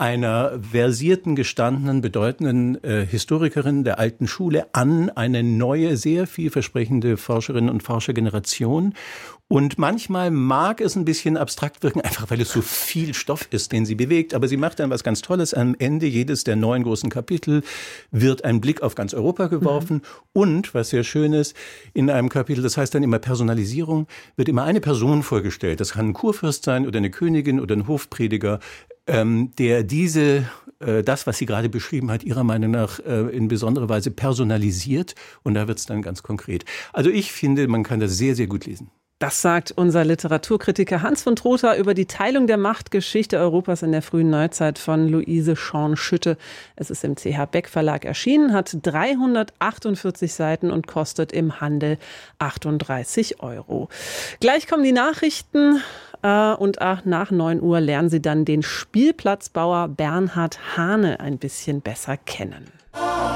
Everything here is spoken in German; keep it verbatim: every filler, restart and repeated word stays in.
einer versierten, gestandenen, bedeutenden äh, Historikerin der alten Schule an eine neue, sehr vielversprechende Forscherinnen und Forschergeneration. Und manchmal mag es ein bisschen abstrakt wirken, einfach weil es so viel Stoff ist, den sie bewegt. Aber sie macht dann was ganz Tolles. Am Ende jedes der neun großen Kapitel wird ein Blick auf ganz Europa geworfen. Mhm. Und, was sehr schön ist, in einem Kapitel, das heißt dann immer Personalisierung, wird immer eine Person vorgestellt. Das kann ein Kurfürst sein oder eine Königin oder ein Hofprediger, ähm, der diese, äh, das, was sie gerade beschrieben hat, ihrer Meinung nach äh, in besonderer Weise personalisiert. Und da wird es dann ganz konkret. Also ich finde, man kann das sehr, sehr gut lesen. Das sagt unser Literaturkritiker Hans von Trotha über die Teilung der Macht, Geschichte Europas in der frühen Neuzeit von Luise Schorn-Schütte. Es ist im C H Beck Verlag erschienen, hat dreihundertachtundvierzig Seiten und kostet im Handel achtunddreißig Euro. Gleich kommen die Nachrichten äh, und ach, nach neun Uhr lernen Sie dann den Spielplatzbauer Bernhard Hane ein bisschen besser kennen.